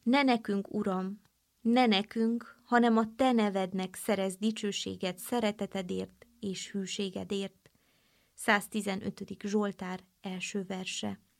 Ne nekünk, Uram, ne nekünk, hanem a Te nevednek szerez dicsőséget szeretetedért és hűségedért. 115. Zsoltár első verse.